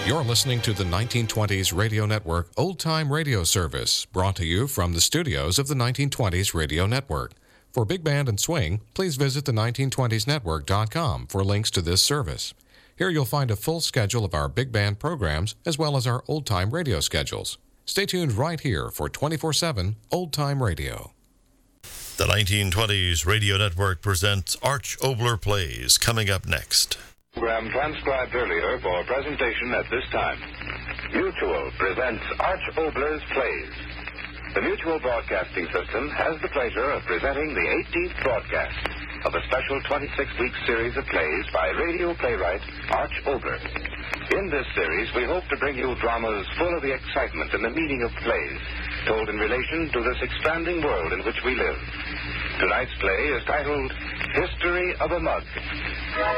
You're listening to the 1920s Radio Network Old Time Radio Service, brought to you from the studios of the 1920s Radio Network. For Big Band and Swing, please visit the 1920snetwork.com for links to this service. Here you'll find a full schedule of our big band programs as well as our old-time radio schedules. Stay tuned right here for 24/7 Old-Time Radio. The 1920s Radio Network presents Arch Oboler Plays, coming up next. Program transcribed earlier for presentation at this time. Mutual presents Arch Oboler's Plays. The Mutual Broadcasting System has the pleasure of presenting the 18th broadcast of a special 26-week series of plays by radio playwright Arch Oboler. In this series, we hope to bring you dramas full of the excitement and the meaning of plays, told in relation to this expanding world in which we live. Tonight's play is titled History of a Mug.